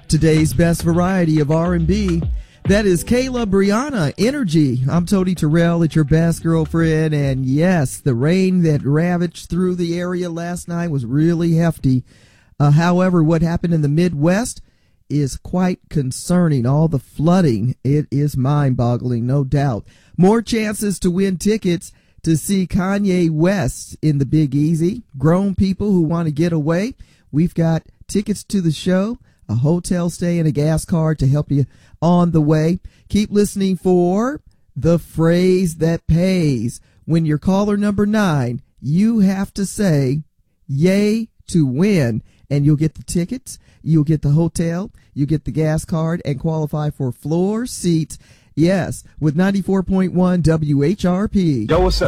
Today's best variety of R&B. That is Kayla Brianna, Energy. I'm Tony Terrell at your best girlfriend. And yes, the rain that ravaged through the area last night was really hefty. However, what happened in the Midwest is quite concerning. All the flooding, it is mind-boggling, no doubt. More chances to win tickets to see Kanye West in the Big Easy. Grown people who want to get away. We've got tickets to the show, a hotel stay, and a gas card to help you on the way. Keep listening for the phrase that pays. When you're caller number 9, you have to say, yay to win, and you'll get the tickets, you'll get the hotel, you'll get the gas card, and qualify for floor seats. Yes, with 94.1 WHRP. Yo, what's up?